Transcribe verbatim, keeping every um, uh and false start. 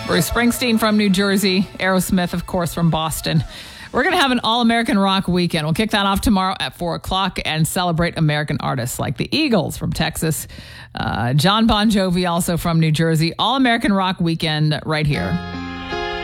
Bruce Springsteen from New Jersey. Aerosmith, of course, from Boston. We're going to have an all-American rock weekend. We'll kick that off tomorrow at four o'clock and celebrate American artists like the Eagles from Texas, uh, John Bon Jovi also from New Jersey. All-American rock weekend right here.